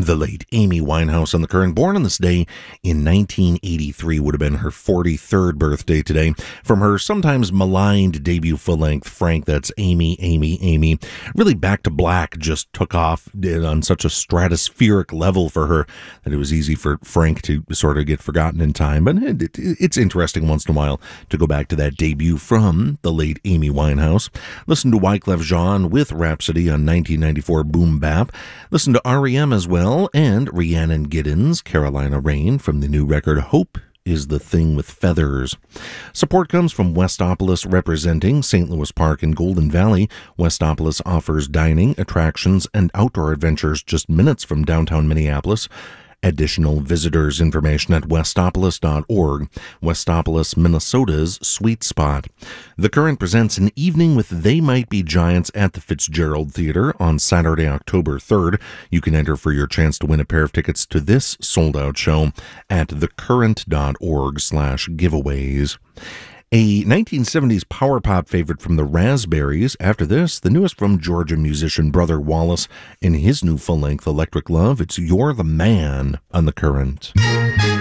The late Amy Winehouse on the Current, born on this day in 1983, would have been her 43rd birthday today. From her sometimes maligned debut full-length, Frank, that's Amy. Really Back to Black just took off on such a stratospheric level for her that it was easy for Frank to sort of get forgotten in time. But it's interesting once in a while to go back to that debut from the late Amy Winehouse. Listen to Wyclef Jean with Rhapsody on 1994 Boom Bap. Listen to R.E.M. as well, and Rhiannon Giddens, Carolina Rain, from the new record Hope is the Thing with Feathers. Support comes from Westopolis, representing St. Louis Park and Golden Valley. Westopolis offers dining, attractions, and outdoor adventures just minutes from downtown Minneapolis. Additional visitors information at westopolis.org. Westopolis, Minnesota's sweet spot. The Current presents an evening with They Might Be Giants at the Fitzgerald Theater on Saturday, October 3rd. You can enter for your chance to win a pair of tickets to this sold-out show at thecurrent.org/giveaways. A 1970s power pop favorite from the Raspberries. After this, the newest from Georgia musician Brother Wallace in his new full-length Electric Love. It's You're the Man on The Current.